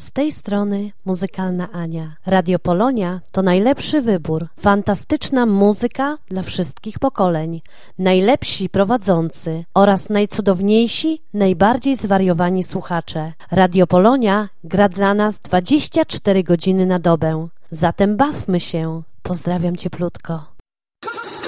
Z tej strony Muzykalna Ania. Radio Polonia to najlepszy wybór. Fantastyczna muzyka dla wszystkich pokoleń. Najlepsi prowadzący oraz najcudowniejsi, najbardziej zwariowani słuchacze. Radio Polonia gra dla nas 24 godziny na dobę. Zatem bawmy się. Pozdrawiam cieplutko.